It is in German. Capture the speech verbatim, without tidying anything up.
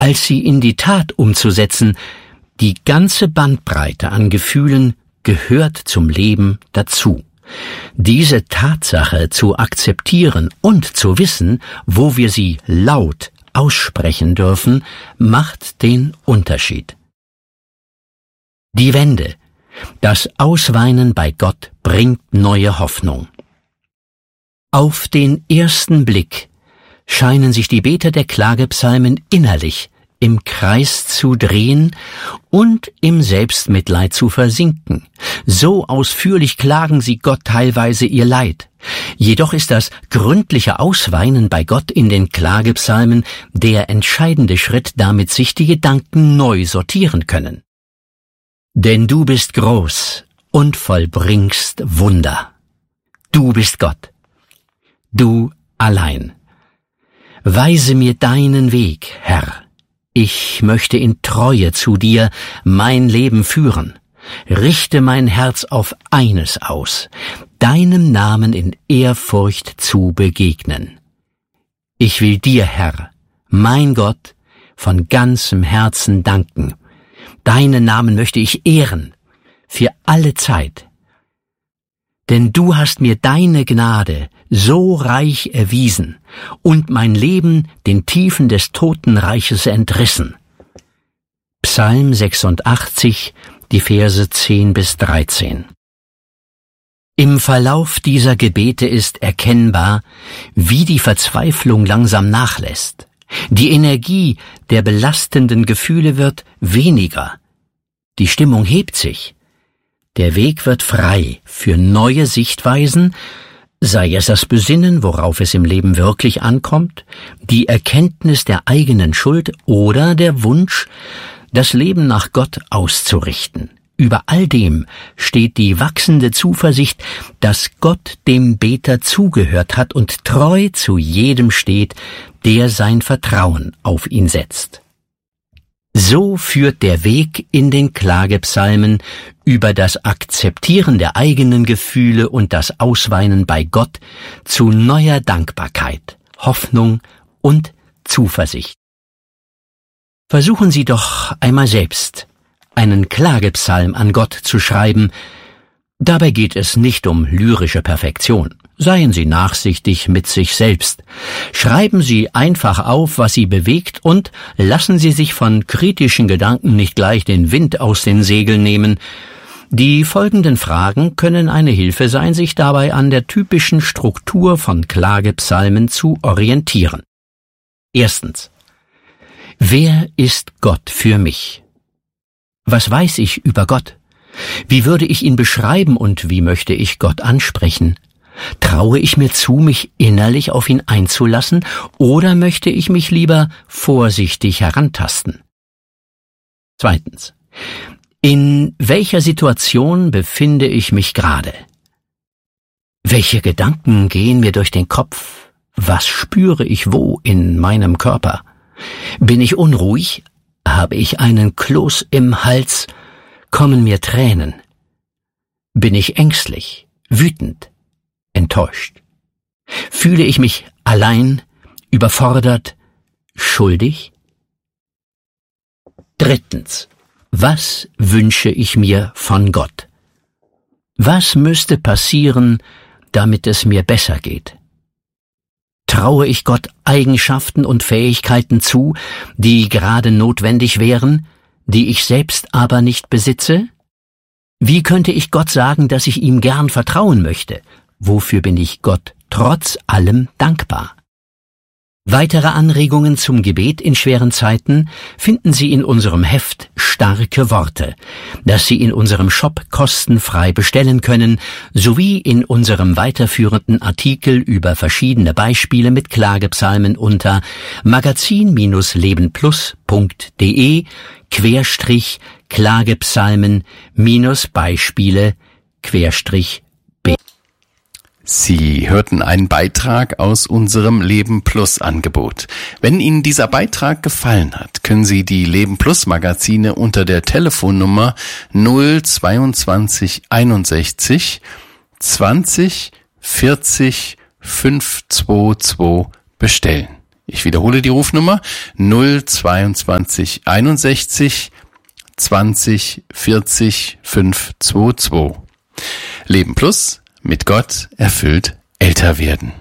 als sie in die Tat umzusetzen. Die ganze Bandbreite an Gefühlen gehört zum Leben dazu. Diese Tatsache zu akzeptieren und zu wissen, wo wir sie laut aussprechen dürfen, macht den Unterschied. Die Wende. Das Ausweinen bei Gott bringt neue Hoffnung. Auf den ersten Blick scheinen sich die Beter der Klagepsalmen innerlich im Kreis zu drehen und im Selbstmitleid zu versinken. So ausführlich klagen sie Gott teilweise ihr Leid. Jedoch ist das gründliche Ausweinen bei Gott in den Klagepsalmen der entscheidende Schritt, damit sich die Gedanken neu sortieren können. Denn du bist groß und vollbringst Wunder. Du bist Gott. Du allein. Weise mir deinen Weg, Herr. Ich möchte in Treue zu dir mein Leben führen. Richte mein Herz auf eines aus, deinem Namen in Ehrfurcht zu begegnen. Ich will dir, Herr, mein Gott, von ganzem Herzen danken. Deinen Namen möchte ich ehren, für alle Zeit. Denn du hast mir deine Gnade so reich erwiesen und mein Leben den Tiefen des Totenreiches entrissen. Psalm sechsundachtzig, die Verse zehn bis dreizehn. Im Verlauf dieser Gebete ist erkennbar, wie die Verzweiflung langsam nachlässt. Die Energie der belastenden Gefühle wird weniger. Die Stimmung hebt sich. Der Weg wird frei für neue Sichtweisen, sei es das Besinnen, worauf es im Leben wirklich ankommt, die Erkenntnis der eigenen Schuld oder der Wunsch, das Leben nach Gott auszurichten. Über all dem steht die wachsende Zuversicht, dass Gott dem Beter zugehört hat und treu zu jedem steht, der sein Vertrauen auf ihn setzt. So führt der Weg in den Klagepsalmen über das Akzeptieren der eigenen Gefühle und das Ausweinen bei Gott zu neuer Dankbarkeit, Hoffnung und Zuversicht. Versuchen Sie doch einmal selbst, einen Klagepsalm an Gott zu schreiben. Dabei geht es nicht um lyrische Perfektion. Seien Sie nachsichtig mit sich selbst. Schreiben Sie einfach auf, was Sie bewegt, und lassen Sie sich von kritischen Gedanken nicht gleich den Wind aus den Segeln nehmen. Die folgenden Fragen können eine Hilfe sein, sich dabei an der typischen Struktur von Klagepsalmen zu orientieren. Erstens. Wer ist Gott für mich? Was weiß ich über Gott? Wie würde ich ihn beschreiben und wie möchte ich Gott ansprechen? Traue ich mir zu, mich innerlich auf ihn einzulassen, oder möchte ich mich lieber vorsichtig herantasten? Zweitens. In welcher Situation befinde ich mich gerade? Welche Gedanken gehen mir durch den Kopf? Was spüre ich wo in meinem Körper? Bin ich unruhig? Habe ich einen Kloß im Hals? Kommen mir Tränen? Bin ich ängstlich, wütend, enttäuscht? Fühle ich mich allein, überfordert, schuldig? Drittens. Was wünsche ich mir von Gott? Was müsste passieren, damit es mir besser geht? Traue ich Gott Eigenschaften und Fähigkeiten zu, die gerade notwendig wären, die ich selbst aber nicht besitze? Wie könnte ich Gott sagen, dass ich ihm gern vertrauen möchte? Wofür bin ich Gott trotz allem dankbar? Weitere Anregungen zum Gebet in schweren Zeiten finden Sie in unserem Heft Starke Worte, das Sie in unserem Shop kostenfrei bestellen können, sowie in unserem weiterführenden Artikel über verschiedene Beispiele mit Klagepsalmen unter magazin lebenplus punkt de Querstrich Klagepsalmen minus Beispiele Querstrich B. Sie hörten einen Beitrag aus unserem Leben Plus Angebot. Wenn Ihnen dieser Beitrag gefallen hat, können Sie die Leben Plus Magazine unter der Telefonnummer null zweiundzwanzig einundsechzig zwanzig vierzig fünfhundertzweiundzwanzig bestellen. Ich wiederhole die Rufnummer null zweiundzwanzig einundsechzig zwanzig vierzig fünfhundertzweiundzwanzig. Leben Plus, mit Gott erfüllt älter werden.